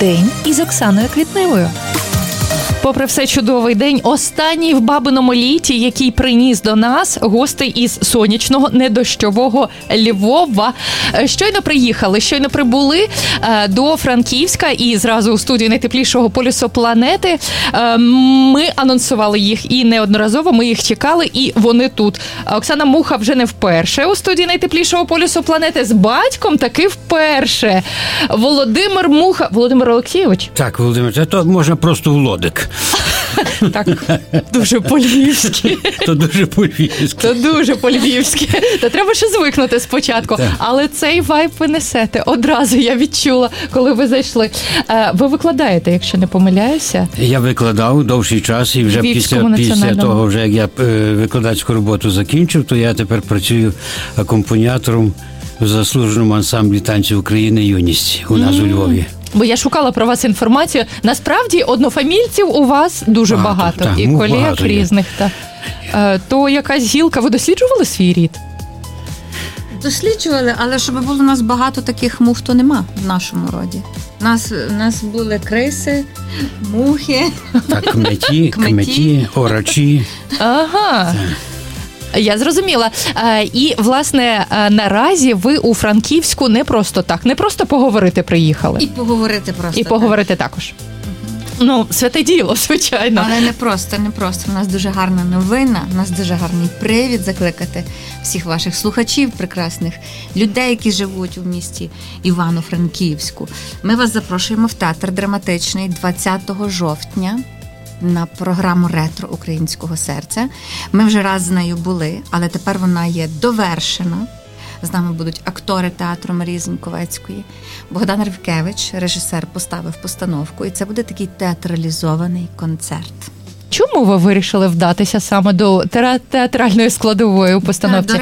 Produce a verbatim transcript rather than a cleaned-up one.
День із Оксаною Квітневою. Попри все, чудовий день, останній в бабиному літі, який приніс до нас гостей із сонячного, недощового Львова. Щойно приїхали, щойно прибули до Франківська і зразу у студію найтеплішого полюсу планети. Ми анонсували їх і неодноразово, ми їх чекали, і вони тут. Оксана Муха вже не вперше у студії найтеплішого полюсу планети, з батьком таки вперше. Володимир Муха. Володимир Олексійович? Так, Володимир, це то можна просто Володик. Так, дуже по-львівськи. То дуже по-львівськи. То дуже по-львівськи. Та треба ще звикнути спочатку. Так. Але цей вайб ви несете. Одразу я відчула, коли ви зайшли. Ви викладаєте, якщо не помиляюся? Я викладав довший час, і вже після, після того, вже як я викладацьку роботу закінчив, то я тепер працюю акомпаніатором в заслуженому ансамблі танців України «Юність» у нас mm. у Львові. Бо я шукала про вас інформацію. Насправді, однофамільців у вас дуже багато. багато. Так, і ну, колег багато різних. Та. То якась гілка. Ви досліджували свій рід? Досліджували, але щоб було у нас багато таких мух, то нема в нашому роді. У нас, у нас були криси, мухи. Так, кметі, кметі, орачі. Ага. Так. Я зрозуміла. І, власне, наразі ви у Франківську не просто так, не просто поговорити приїхали. І поговорити просто І так. поговорити також. Угу. Ну, святе діло, звичайно. Але не просто, не просто. У нас дуже гарна новина, у нас дуже гарний привід закликати всіх ваших слухачів, прекрасних людей, які живуть у місті Івано-Франківську. Ми вас запрошуємо в театр драматичний двадцятого жовтня. На програму «Ретро українського серця». Ми вже раз з нею були, але тепер вона є довершена. З нами будуть актори театру Марії Зеньковецької. Богдан Ривкевич, режисер, поставив постановку, і це буде такий театралізований концерт. Чому ви вирішили вдатися саме до театральної складової у постановці?